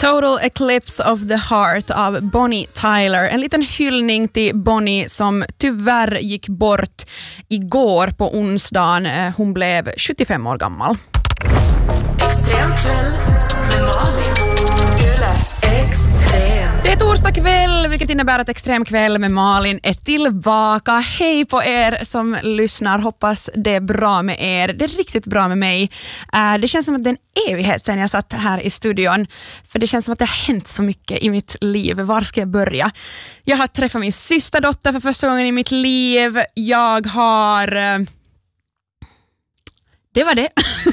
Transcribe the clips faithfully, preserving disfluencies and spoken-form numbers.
Total Eclipse of the Heart av Bonnie Tyler. En liten hyllning till Bonnie som tyvärr gick bort igår på onsdagen. Hon blev sjuttiofem år gammal. Extremkväll med Malin. Yle Extrem. Det är torsdag kväll, vilket innebär att Extremkväll med Malin är tillbaka. Hej på er som lyssnar. Hoppas det är bra med er. Det är riktigt bra med mig. Det känns som att det är en evighet sedan jag satt här i studion. För det känns som att det har hänt så mycket i mitt liv. Var ska jag börja? Jag har träffat min systerdotter för första gången i mitt liv. Jag har... Det var det.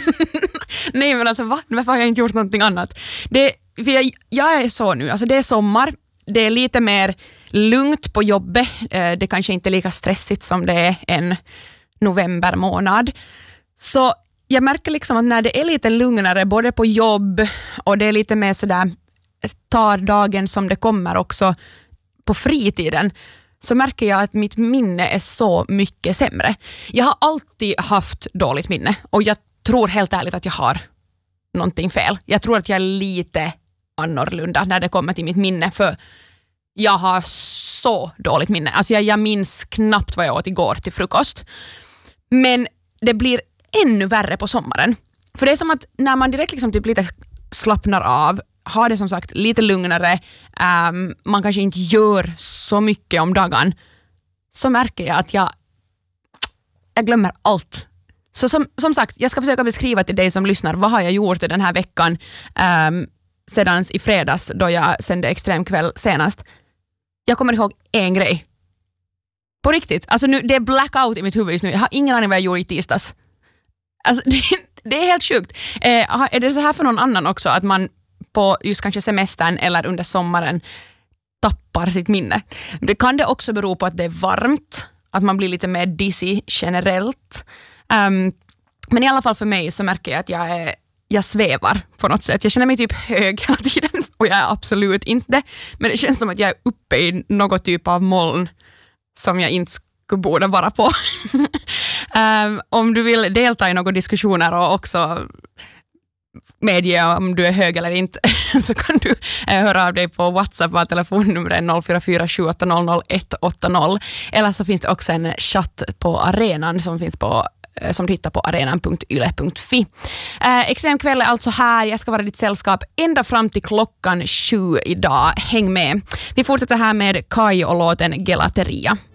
Nej men alltså va? Varför har jag inte gjort någonting annat? Det, för jag, jag är så nu, alltså det är sommar. Det är lite mer lugnt på jobbet. Det kanske inte är lika stressigt som det är en november månad. Så jag märker liksom att när det är lite lugnare både på jobb och det är lite mer sådär tar dagen som det kommer också på fritiden, så märker jag att mitt minne är så mycket sämre. Jag har alltid haft dåligt minne och jag tror helt ärligt att jag har någonting fel. Jag tror att jag är lite annorlunda när det kommer till mitt minne, för jag har så dåligt minne. Alltså jag, jag minns knappt vad jag åt igår till frukost. Men det blir ännu värre på sommaren. För det är som att när man direkt liksom typ lite slappnar av, har det som sagt lite lugnare, um, man kanske inte gör så mycket om dagen, så märker jag att jag, jag glömmer allt. Så som, som sagt, jag ska försöka beskriva till dig som lyssnar, vad har jag gjort den här veckan um, sedan i fredags då jag sände Extremkväll senast. Jag kommer ihåg en grej. På riktigt, alltså nu, det är blackout i mitt huvud just nu. Jag har ingen aning vad jag gjorde i tisdags. Alltså det, det är helt sjukt. Eh, är det så här för någon annan också, att man på just kanske semestern eller under sommaren tappar sitt minne? Det kan det också bero på att det är varmt, att man blir lite mer dizzy generellt. Um, men i alla fall för mig så märker jag att jag, är, jag svävar på något sätt. Jag känner mig typ hög hela tiden och jag är absolut inte. Men det känns som att jag är uppe i något typ av moln som jag inte skulle borde vara på. um, om du vill delta i några diskussioner och också medge om du är hög eller inte, så kan du eh, höra av dig på WhatsApp. Var telefonnumret noll fyra fyra sju åtta noll noll ett åtta noll. Eller så finns det också en chatt på arenan som finns på eh, som du hittar på arenan punkt yle punkt fi. Eh, Extremkväll är alltså här. Jag ska vara ditt sällskap ända fram till klockan sju idag. Häng med. Vi fortsätter här med Kai och låten Gelateria.